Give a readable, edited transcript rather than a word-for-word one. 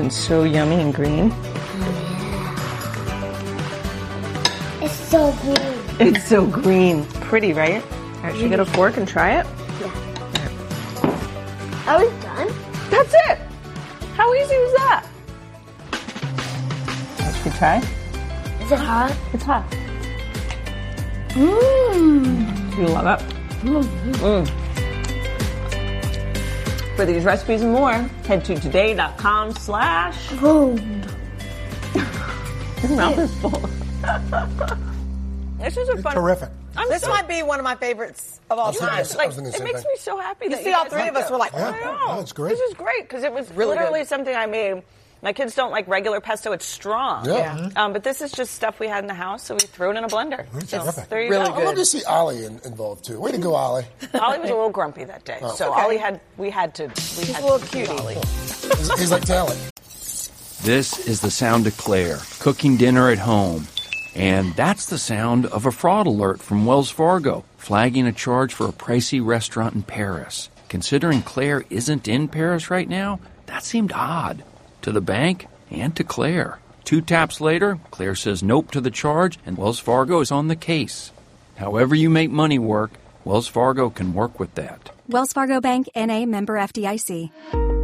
It's so yummy and green. It's so green. It's so green. Pretty, right? All right, should we get a fork and try it? Yeah. Are we done? That's it. How easy was that? Should we try? Is it hot? It's hot. Mmm. You love it? For these recipes and more, head to today.com/ Boom. Your mouth is full. This is a fun. Terrific. This might be one of my favorites of all time. I was thinking the It same makes thing. me so happy that See, all guys three of like us it. were like, Yeah, I know. that's great. This is great because it was Really literally good. something I made. My kids don't like regular pesto; it's strong. Yeah. But this is just stuff we had in the house, so we threw it in a blender. Terrific. There you Really go. I love to see Ollie involved too. Way to go, Ollie. Ollie was a little grumpy that day, so okay. Ollie we had to. He's a little cutie. Ollie. He's like talent. This is the sound of Claire, cooking dinner at home. And that's the sound of a fraud alert from Wells Fargo, flagging a charge for a pricey restaurant in Paris. Considering Claire isn't in Paris right now, that seemed odd. To the bank and to Claire. 2 taps later, Claire says nope to the charge, and Wells Fargo is on the case. However you make money work, Wells Fargo can work with that. Wells Fargo Bank, N.A., member FDIC.